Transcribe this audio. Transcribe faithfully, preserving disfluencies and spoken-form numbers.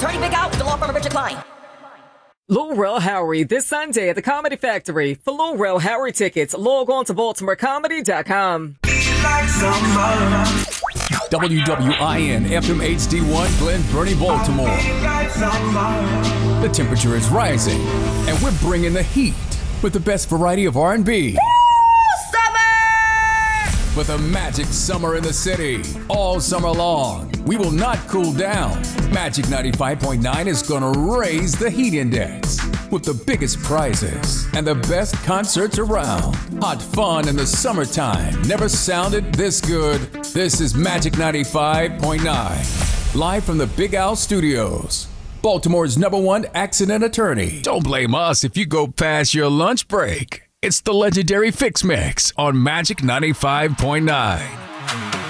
Attorney Big Al with the law firm of Richard Klein. Lil Rel Howery this Sunday at the Comedy Factory. For Lil Rel Howery tickets, log on to baltimore comedy dot com. W W I N F M H D one Glen Burnie, Baltimore. The temperature is rising, and we're bringing the heat with the best variety of R and B. With a magic summer in the city all summer long. We will not cool down. Magic ninety-five point nine is gonna raise the heat index with the biggest prizes and the best concerts around. Hot fun in the summertime never sounded this good. This is Magic ninety-five point nine, live from the Big Al Studios, Baltimore's number one accident attorney. Don't blame us if you go past your lunch break. It's the legendary Fix Mix on Magic ninety-five point nine.